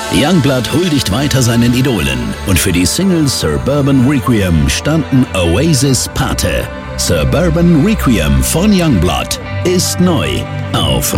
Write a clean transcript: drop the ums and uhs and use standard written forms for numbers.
Youngblood huldigt weiter seinen Idolen und für die Single Suburban Requiem standen Oasis Pate. Suburban Requiem von Youngblood ist neu auf